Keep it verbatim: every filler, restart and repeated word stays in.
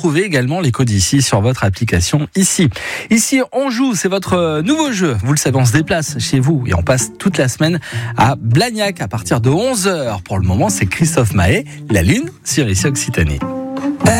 retrouvez également l'écho d'ici sur votre application ici. Ici, on joue, c'est votre nouveau jeu. Vous le savez, on se déplace chez vous et on passe toute la semaine à Blagnac à partir de onze heures. Pour le moment, c'est Christophe Mahé, La Lune sur ici Occitanie.